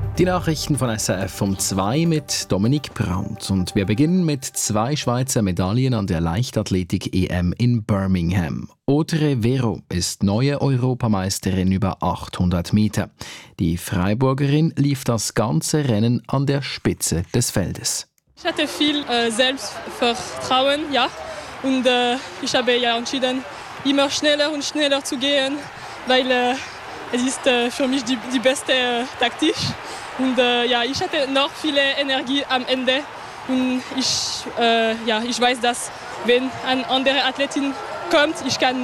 Die Nachrichten von SRF um 2 mit Dominik Brandt. Und wir beginnen mit 2 Schweizer Medaillen an der Leichtathletik-EM in Birmingham. Audrey Vero ist neue Europameisterin über 800 Meter. Die Freiburgerin lief das ganze Rennen an der Spitze des Feldes. Ich hatte viel Selbstvertrauen, ja. Und ich habe entschieden, immer schneller und schneller zu gehen, weil es ist für mich die beste Taktik. Und ich hatte noch viel Energie am Ende. Und ich weiß, dass wenn eine andere Athletin kommt, ich kann